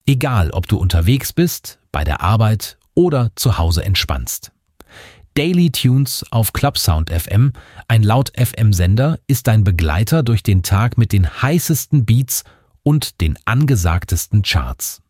Egal, ob du unterwegs bist, bei der Arbeit oder zu Hause entspannst. Daily Tunes auf Clubsound FM, ein Laut-FM-Sender, ist dein Begleiter durch den Tag mit den heißesten Beats und den angesagtesten Charts.